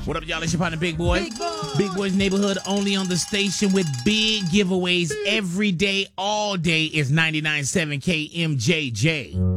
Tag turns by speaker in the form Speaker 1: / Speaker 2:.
Speaker 1: What up, y'all? It's your partner, Big Boy.
Speaker 2: Big Boy.
Speaker 1: Big Boy's Neighborhood, only on the station with big giveaways every day, all day is 99.7 KMJJ.